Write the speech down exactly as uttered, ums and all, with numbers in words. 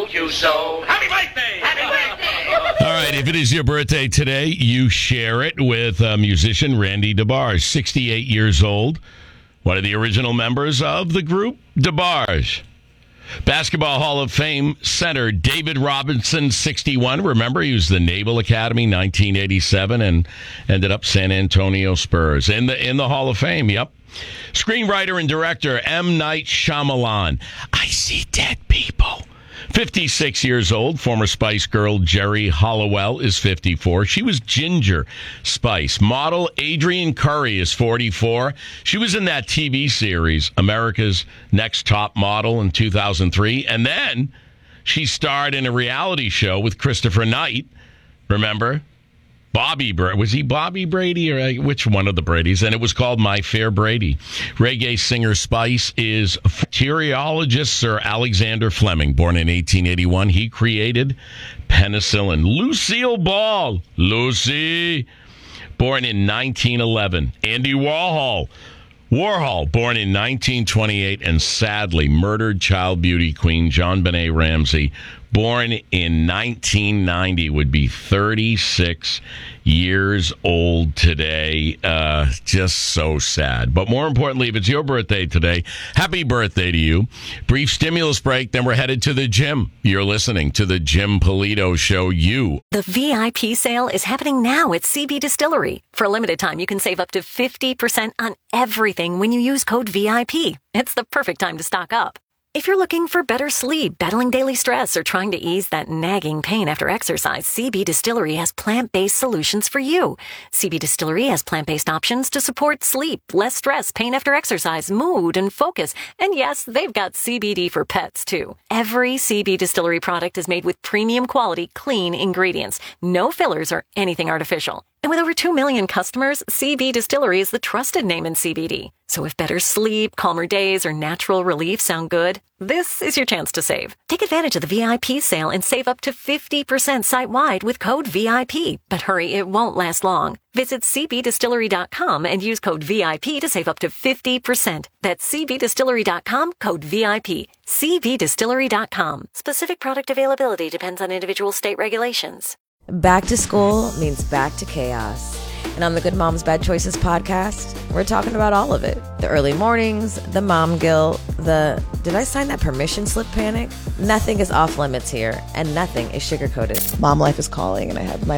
told you so. Happy birthday! Happy birthday! All right, if it is your birthday today, you share it with uh, musician Randy DeBarge, sixty-eight years old, one of the original members of the group DeBarge. Basketball Hall of Fame center David Robinson, sixty-one. Remember, he was the Naval Academy, nineteen eighty-seven, and ended up San Antonio Spurs. In the in the Hall of Fame, yep. Screenwriter and director M. Night Shyamalan. I see dead people. fifty-six years old, former Spice Girl Jerry Halliwell is fifty-four. She was Ginger Spice. Model Adrienne Curry is forty-four. She was in that T V series, America's Next Top Model, in two thousand three. And then she starred in a reality show with Christopher Knight. Remember? Bobby, was he Bobby Brady or which one of the Bradys? And it was called My Fair Brady. Reggae singer Spice is bacteriologist Sir Alexander Fleming, born in eighteen eighty-one. He created penicillin. Lucille Ball, Lucy, born in nineteen eleven. Andy Warhol, Warhol, born in nineteen twenty-eight, and sadly murdered child beauty queen JonBenet Ramsey, born in nineteen ninety, would be thirty-six years old today. Uh, just so sad. But more importantly, if it's your birthday today, happy birthday to you. Brief stimulus break, then we're headed to the gym. You're listening to the Jim Polito Show. You. The V I P sale is happening now at C B Distillery. For a limited time, you can save up to fifty percent on everything when you use code V I P. It's the perfect time to stock up. If you're looking for better sleep, battling daily stress, or trying to ease that nagging pain after exercise, C B Distillery has plant-based solutions for you. C B Distillery has plant-based options to support sleep, less stress, pain after exercise, mood, and focus. And yes, they've got C B D for pets, too. Every C B Distillery product is made with premium quality, clean ingredients. No fillers or anything artificial. And with over two million customers, C B Distillery is the trusted name in C B D. So if better sleep, calmer days, or natural relief sound good, this is your chance to save. Take advantage of the V I P sale and save up to fifty percent site-wide with code V I P. But hurry, it won't last long. Visit C B distillery dot com and use code V I P to save up to fifty percent. That's C B distillery dot com, code V I P. C B distillery dot com. Specific product availability depends on individual state regulations. Back to school means back to chaos. And on the Good Moms Bad Choices podcast, we're talking about all of it. The early mornings, the mom guilt, the did I sign that permission slip panic? Nothing is off limits here, and nothing is sugar-coated. Mom life is calling, and I have my